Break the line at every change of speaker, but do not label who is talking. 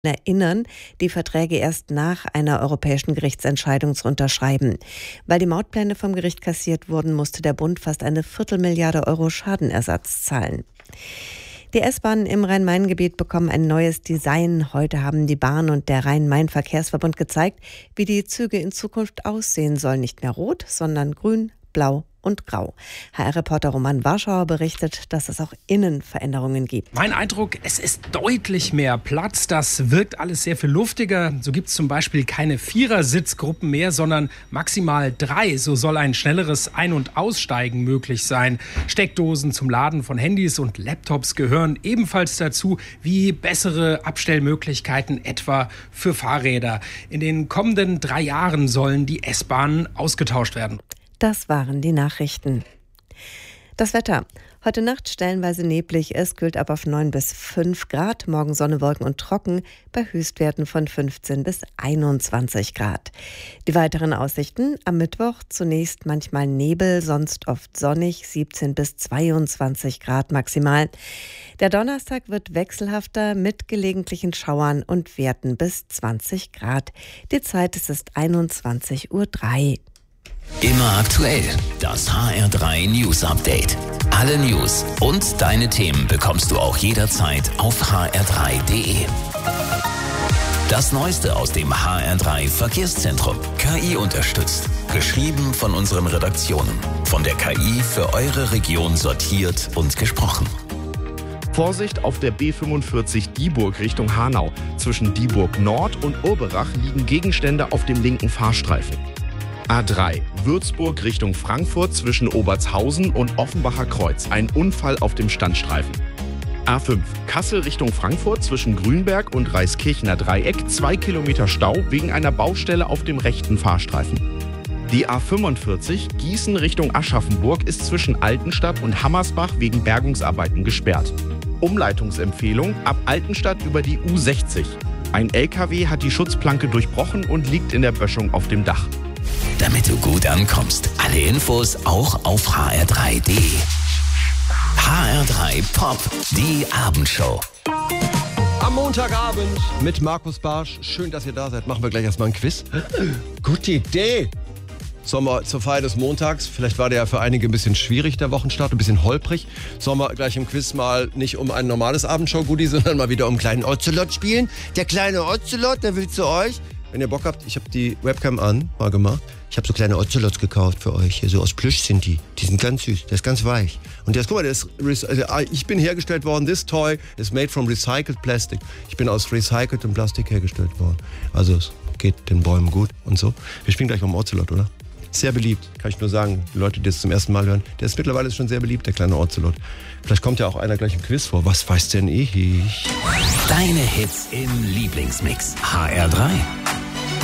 erinnern, die Verträge erst nach einer europäischen Gerichtsentscheidung zu unterschreiben. Weil die Mautpläne vom Gericht kassiert wurden, musste der Bund fast eine Viertelmilliarde Euro Schadenersatz zahlen. Die S-Bahnen im Rhein-Main-Gebiet bekommen ein neues Design. Heute haben die Bahn und der Rhein-Main-Verkehrsverbund gezeigt, wie die Züge in Zukunft aussehen sollen. Nicht mehr rot, sondern grün, blau und grau. HR-Reporter Roman Warschauer berichtet, dass es auch innen Veränderungen gibt.
Mein Eindruck, es ist deutlich mehr Platz. Das wirkt alles sehr viel luftiger. So gibt es zum Beispiel keine Vierersitzgruppen mehr, sondern maximal 3. So soll ein schnelleres Ein- und Aussteigen möglich sein. Steckdosen zum Laden von Handys und Laptops gehören ebenfalls dazu, wie bessere Abstellmöglichkeiten etwa für Fahrräder. In den kommenden 3 Jahren sollen die S-Bahnen ausgetauscht werden.
Das waren die Nachrichten. Das Wetter. Heute Nacht stellenweise neblig. Es kühlt ab auf 9 bis 5 Grad. Morgen Sonne, Wolken und trocken bei Höchstwerten von 15 bis 21 Grad. Die weiteren Aussichten. Am Mittwoch zunächst manchmal Nebel, sonst oft sonnig, 17 bis 22 Grad maximal. Der Donnerstag wird wechselhafter mit gelegentlichen Schauern und Werten bis 20 Grad. Die Zeit ist 21:03 Uhr.
Immer aktuell, das HR3 News Update. Alle News und deine Themen bekommst du auch jederzeit auf hr3.de. Das Neueste aus dem HR3 Verkehrszentrum. KI unterstützt. Geschrieben von unseren Redaktionen. Von der KI für eure Region sortiert und gesprochen.
Vorsicht auf der B45 Dieburg Richtung Hanau. Zwischen Dieburg Nord und Urberach liegen Gegenstände auf dem linken Fahrstreifen. A3 Würzburg Richtung Frankfurt zwischen Obertshausen und Offenbacher Kreuz. Ein Unfall auf dem Standstreifen. A5 Kassel Richtung Frankfurt zwischen Grünberg und Reiskirchener Dreieck. 2 Kilometer Stau wegen einer Baustelle auf dem rechten Fahrstreifen. Die A45 Gießen Richtung Aschaffenburg ist zwischen Altenstadt und Hammersbach wegen Bergungsarbeiten gesperrt. Umleitungsempfehlung ab Altenstadt über die U60. Ein LKW hat die Schutzplanke durchbrochen und liegt in der Böschung auf dem Dach.
Damit du gut ankommst. Alle Infos auch auf hr3.de. HR3 Pop, die Abendshow.
Am Montagabend mit Markus Barsch. Schön, dass ihr da seid. Machen wir gleich erstmal ein Quiz. Gute Idee. Sollen wir zur Feier des Montags, vielleicht war der ja für einige ein bisschen schwierig, der Wochenstart, ein bisschen holprig. Sollen wir gleich im Quiz mal nicht um ein normales Abendshow-Goodie, sondern mal wieder um einen kleinen Ocelot spielen? Der kleine Ocelot, der will zu euch. Wenn ihr Bock habt, ich habe die Webcam an, mal gemacht. Ich habe so kleine Ocelots gekauft für euch. Hier, so aus Plüsch sind die. Die sind ganz süß, der ist ganz weich. Und der ist, guck mal, ich bin hergestellt worden, this toy is made from recycled plastic. Ich bin aus recyceltem Plastik hergestellt worden. Also es geht den Bäumen gut und so. Wir spielen gleich mal um Ocelot, oder? Sehr beliebt, kann ich nur sagen. Die Leute, die das zum ersten Mal hören, der ist mittlerweile schon sehr beliebt, der kleine Ocelot. Vielleicht kommt ja auch einer gleich im Quiz vor. Was weiß denn ich?
Deine Hits im Lieblingsmix. HR3.